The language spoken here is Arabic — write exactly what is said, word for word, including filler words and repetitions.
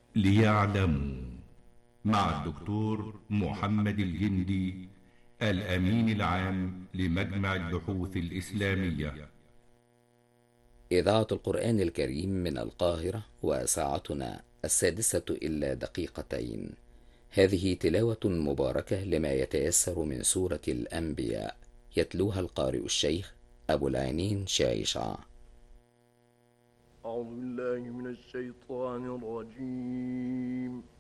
ليعلموا، مع الدكتور محمد الجندي، الأمين العام لمجمع البحوث الإسلامية. إذاعة القرآن الكريم من القاهرة، وساعتنا السادسة إلا دقيقتين. هذه تلاوة مباركة لما يتيسر من سورة الأنبياء، يتلوها القارئ الشيخ أبو العينين شايشع. أعوذ بالله من الشيطان الرجيم.